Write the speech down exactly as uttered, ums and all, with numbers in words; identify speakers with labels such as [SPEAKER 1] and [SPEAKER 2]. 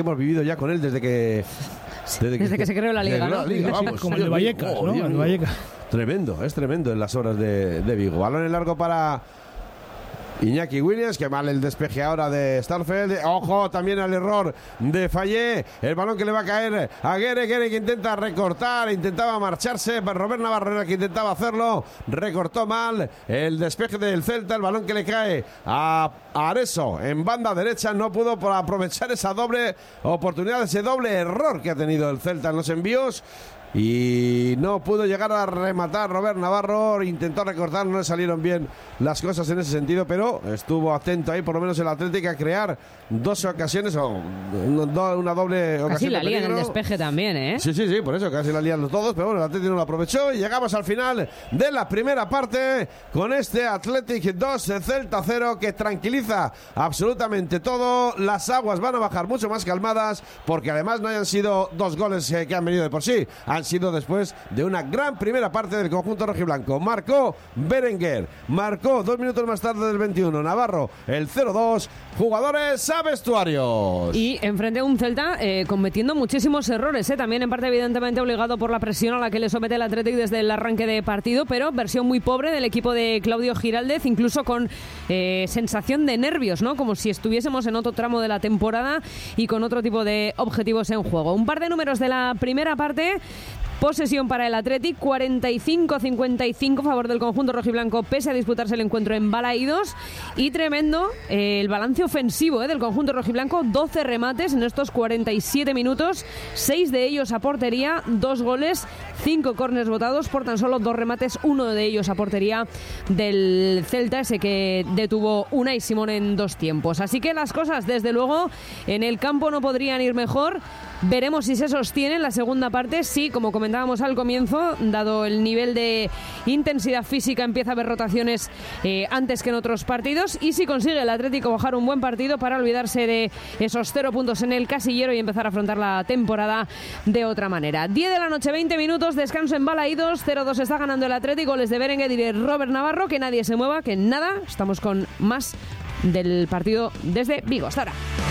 [SPEAKER 1] hemos vivido ya con él desde que...
[SPEAKER 2] Desde, desde que, que se creó la Liga, ¿no? La Liga,
[SPEAKER 3] vamos, como el de Vallecas,
[SPEAKER 1] oh,
[SPEAKER 3] ¿no? El Vallecas.
[SPEAKER 1] Tremendo, es tremendo en las horas de, de Vigo. Balón en largo para Iñaki Williams, que mal el despeje ahora de Starfelt. Ojo también al error de Fallé. El balón que le va a caer a Guere. Guere que intenta recortar, intentaba marcharse. Robert Navarro era que intentaba hacerlo. Recortó mal el despeje del Celta. El balón que le cae a Areso en banda derecha. No pudo por aprovechar esa doble oportunidad, ese doble error que ha tenido el Celta en los envíos. Y no pudo llegar a rematar Robert Navarro, intentó recortar, no le salieron bien las cosas en ese sentido, pero estuvo atento ahí, por lo menos el Atlético, a crear dos ocasiones o una doble ocasión.
[SPEAKER 2] Casi la
[SPEAKER 1] de
[SPEAKER 2] lían en el despeje también, ¿eh?
[SPEAKER 1] Sí, sí, sí, por eso casi la lían todos, pero bueno, el Atlético no lo aprovechó y llegamos al final de la primera parte con este Athletic dos, Celta cero, que tranquiliza absolutamente todo. Las aguas van a bajar mucho más calmadas porque además no hayan sido dos goles eh, que han venido de por sí, han sido después de una gran primera parte del conjunto rojiblanco. Marcó Berenguer, marcó dos minutos más tarde del veintiuno Navarro el cero dos. Jugadores a vestuarios.
[SPEAKER 2] Y enfrente a un Celta eh, cometiendo muchísimos errores, eh, también en parte evidentemente obligado por la presión a la que le somete el Athletic desde el arranque de partido, pero versión muy pobre del equipo de Claudio Giraldez, incluso con eh, sensación de nervios, ¿no? Como si estuviésemos en otro tramo de la temporada y con otro tipo de objetivos en juego. Un par de números de la primera parte. Posesión para el Athletic, cuarenta y cinco a cincuenta y cinco a favor del conjunto rojiblanco, pese a disputarse el encuentro en Balaídos. Y tremendo eh, el balance ofensivo eh, del conjunto rojiblanco, doce remates en estos cuarenta y siete minutos, seis de ellos a portería, dos goles, cinco córners votados por tan solo dos remates, uno de ellos a portería del Celta, ese que detuvo Unai Simón en dos tiempos. Así que las cosas, desde luego, en el campo no podrían ir mejor. Veremos si se sostiene en la segunda parte. Sí, como comentábamos al comienzo, dado el nivel de intensidad física, empieza a haber rotaciones eh, antes que en otros partidos. Y si consigue el Atlético bajar un buen partido para olvidarse de esos cero puntos en el casillero y empezar a afrontar la temporada de otra manera. diez de la noche, veinte minutos, descanso en Balaídos. cero dos está ganando el Atlético. Goles de Berenguer y de Robert Navarro. Que nadie se mueva, que nada. Estamos con más del partido desde Vigo. Hasta ahora.